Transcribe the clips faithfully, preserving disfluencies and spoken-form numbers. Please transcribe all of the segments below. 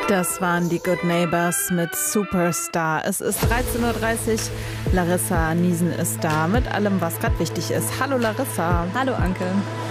Das waren die Good Neighbors mit Superstar. Es ist dreizehn Uhr dreißig. Larissa Niesen ist da mit allem, was gerade wichtig ist. Hallo Larissa. Hallo Anke.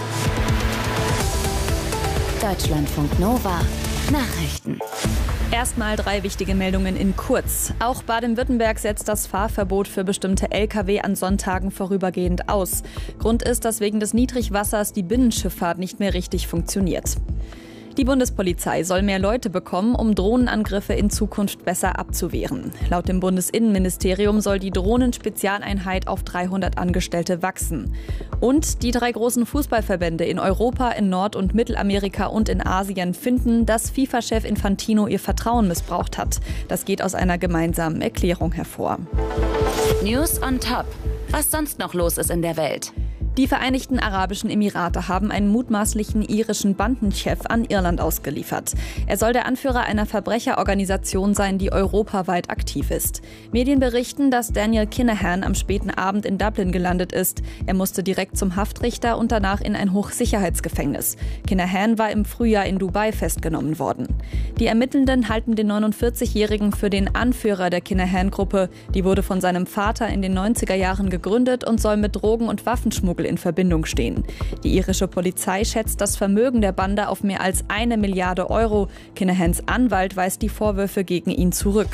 Deutschlandfunk Nova. Nachrichten. Erstmal drei wichtige Meldungen in kurz. Auch Baden-Württemberg setzt das Fahrverbot für bestimmte L K W an Sonntagen vorübergehend aus. Grund ist, dass wegen des Niedrigwassers die Binnenschifffahrt nicht mehr richtig funktioniert. Die Bundespolizei soll mehr Leute bekommen, um Drohnenangriffe in Zukunft besser abzuwehren. Laut dem Bundesinnenministerium soll die Drohnenspezialeinheit auf dreihundert Angestellte wachsen. Und die drei großen Fußballverbände in Europa, in Nord- und Mittelamerika und in Asien finden, dass FIFA-Chef Infantino ihr Vertrauen missbraucht hat. Das geht aus einer gemeinsamen Erklärung hervor. News on Top. Was sonst noch los ist in der Welt? Die Vereinigten Arabischen Emirate haben einen mutmaßlichen irischen Bandenchef an Irland ausgeliefert. Er soll der Anführer einer Verbrecherorganisation sein, die europaweit aktiv ist. Medien berichten, dass Daniel Kinahan am späten Abend in Dublin gelandet ist. Er musste direkt zum Haftrichter und danach in ein Hochsicherheitsgefängnis. Kinahan war im Frühjahr in Dubai festgenommen worden. Die Ermittelnden halten den neunundvierzigjährigen für den Anführer der Kinahan-Gruppe. Die wurde von seinem Vater in den neunziger Jahren gegründet und soll mit Drogen- und Waffenschmuggel in Verbindung stehen. Die irische Polizei schätzt das Vermögen der Bande auf mehr als eine Milliarde Euro. Kinahans Anwalt weist die Vorwürfe gegen ihn zurück.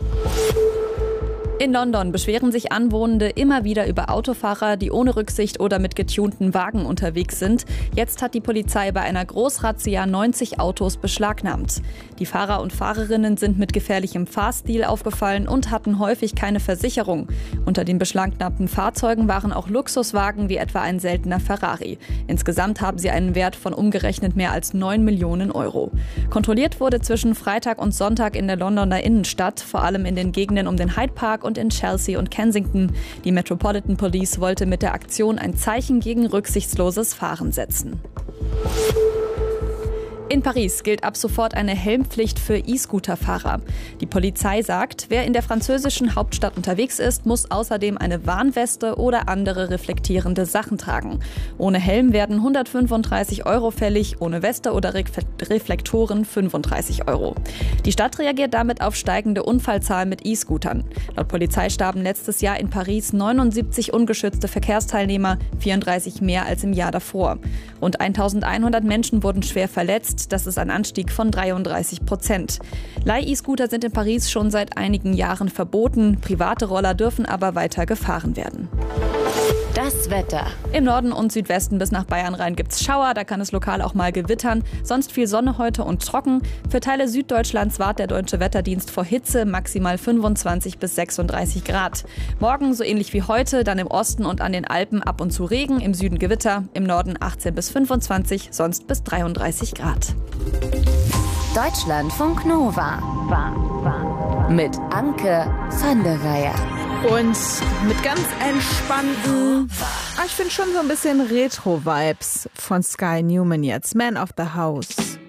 In London beschweren sich Anwohnende immer wieder über Autofahrer, die ohne Rücksicht oder mit getunten Wagen unterwegs sind. Jetzt hat die Polizei bei einer Großrazzia neunzig Autos beschlagnahmt. Die Fahrer und Fahrerinnen sind mit gefährlichem Fahrstil aufgefallen und hatten häufig keine Versicherung. Unter den beschlagnahmten Fahrzeugen waren auch Luxuswagen wie etwa ein seltener Ferrari. Insgesamt haben sie einen Wert von umgerechnet mehr als neun Millionen Euro. Kontrolliert wurde zwischen Freitag und Sonntag in der Londoner Innenstadt, vor allem in den Gegenden um den Hyde Park und und in Chelsea und Kensington. Die Metropolitan Police wollte mit der Aktion ein Zeichen gegen rücksichtsloses Fahren setzen. In Paris gilt ab sofort eine Helmpflicht für E-Scooter-Fahrer. Die Polizei sagt, wer in der französischen Hauptstadt unterwegs ist, muss außerdem eine Warnweste oder andere reflektierende Sachen tragen. Ohne Helm werden hundertfünfunddreißig Euro fällig, ohne Weste oder Re- Reflektoren fünfunddreißig Euro. Die Stadt reagiert damit auf steigende Unfallzahlen mit E-Scootern. Laut Polizei starben letztes Jahr in Paris neunundsiebzig ungeschützte Verkehrsteilnehmer, vierunddreißig mehr als im Jahr davor. Rund eintausendeinhundert Menschen wurden schwer verletzt. Das ist ein Anstieg von dreiunddreißig Prozent. Leih-E-Scooter sind in Paris schon seit einigen Jahren verboten. Private Roller dürfen aber weiter gefahren werden. Das Wetter. Im Norden und Südwesten bis nach Bayern rein gibt's Schauer, da kann es lokal auch mal gewittern. Sonst viel Sonne heute und trocken. Für Teile Süddeutschlands warnt der Deutsche Wetterdienst vor Hitze, maximal fünfundzwanzig bis sechsunddreißig Grad. Morgen so ähnlich wie heute, dann im Osten und an den Alpen ab und zu Regen, im Süden Gewitter, im Norden achtzehn bis fünfundzwanzig, sonst bis dreiunddreißig Grad. Deutschlandfunk Nova. Mit Anke van der Weyer. Und mit ganz entspannten, ah, ich finde schon so ein bisschen Retro-Vibes von Sky Newman jetzt. Man of the House.